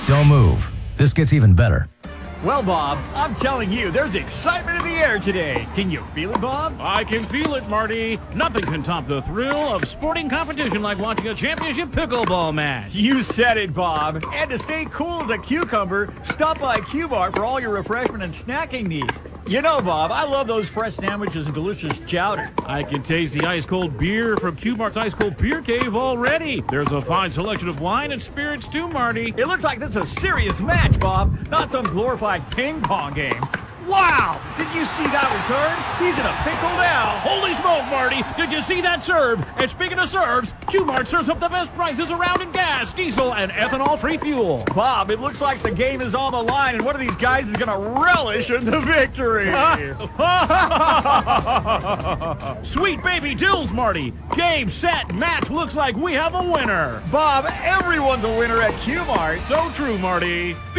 Don't move. This gets even better. Well, Bob, I'm telling you, there's excitement in the air today. Can you feel it, Bob? I can feel it, Marty. Nothing can top the thrill of sporting competition like watching a championship pickleball match. You said it, Bob. And to stay cool as a cucumber, stop by Q-Mart for all your refreshment and snacking needs. You know, Bob, I love those fresh sandwiches and delicious chowder. I can taste the ice-cold beer from Q-Mart's Ice Cold Beer Cave already. There's a fine selection of wine and spirits too, Marty. It looks like this is a serious match, Bob, not some glorified ping pong game. Wow! Did you see that return? He's in a pickle now. Holy smoke, Marty! Did you see that serve? And speaking of serves, Q-Mart serves up the best prices around in gas, diesel, and ethanol-free fuel. Bob, it looks like the game is on the line, and one of these guys is going to relish in the victory. Sweet baby dills, Marty. Game, set, match. Looks like we have a winner. Bob, everyone's a winner at Q-Mart. So true, Marty.